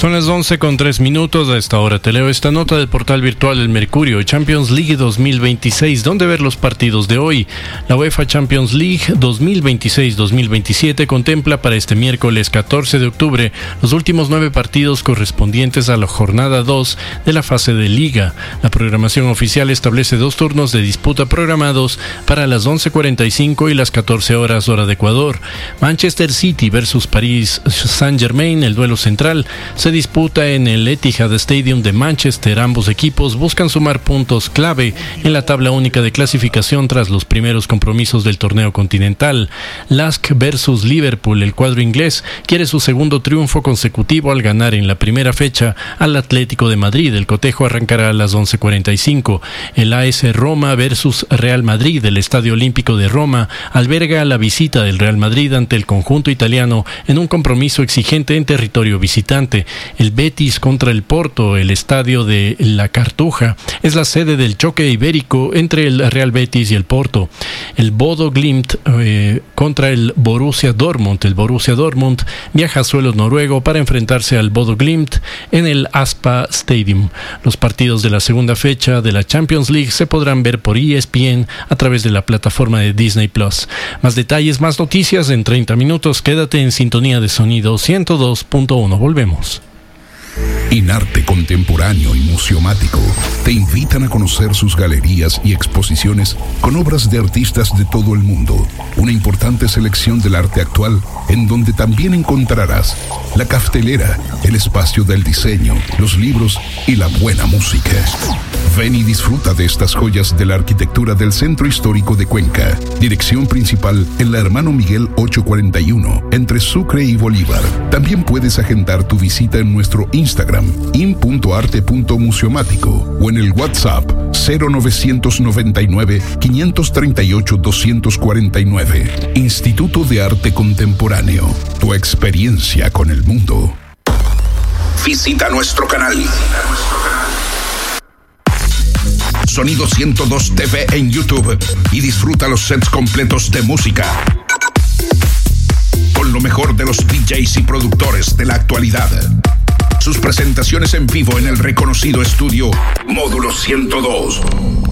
Son las 11:03. A esta hora te leo esta nota del portal virtual El Mercurio. Champions League 2026. ¿Dónde ver los partidos de hoy? La UEFA Champions League 2026-2027 contempla para este miércoles 14 de octubre los últimos 9 partidos correspondientes a la jornada 2 de la fase de Liga. La programación oficial establece 2 turnos de disputa programados para las 11:45 y las 14 horas hora de Ecuador. Manchester City versus París Saint-Germain, el duelo central, se disputa en el Etihad Stadium de Manchester. Ambos equipos buscan sumar puntos clave en la tabla única de clasificación tras los primeros compromisos del torneo continental. Lask versus Liverpool, el cuadro inglés quiere su segundo triunfo consecutivo al ganar en la primera fecha al Atlético de Madrid. El cotejo arrancará a las 11:45. El AS Roma versus Real Madrid, el Estadio Olímpico de Roma alberga la visita del Real Madrid ante el conjunto italiano en un compromiso exigente en territorio visitante. El Betis contra el Porto, el estadio de La Cartuja, es la sede del choque ibérico entre el Real Betis y el Porto. El Bodo Glimt contra el Borussia Dortmund. El Borussia Dortmund viaja a suelo noruego para enfrentarse al Bodo Glimt en el Aspa Stadium. Los partidos de la segunda fecha de la Champions League se podrán ver por ESPN a través de la plataforma de Disney Plus. Más detalles, más noticias en 30 minutos. Quédate en sintonía de Sonido 102.1. Volvemos. Inarte Contemporáneo y Museomático te invitan a conocer sus galerías y exposiciones con obras de artistas de todo el mundo. Una importante selección del arte actual, en donde también encontrarás la caftelera, el espacio del diseño, los libros y la buena música. Ven y disfruta de estas joyas de la arquitectura del Centro Histórico de Cuenca. Dirección principal en la Hermano Miguel 841, entre Sucre y Bolívar. También puedes agendar tu visita en nuestro Instagram, in.arte.museomático, o en el WhatsApp 0999-538-249. Instituto de Arte Contemporáneo. Tu experiencia con el mundo. Visita nuestro canal. Sonido 102 TV en YouTube y disfruta los sets completos de música con lo mejor de los DJs y productores de la actualidad. Sus presentaciones en vivo en el reconocido estudio Módulo 102.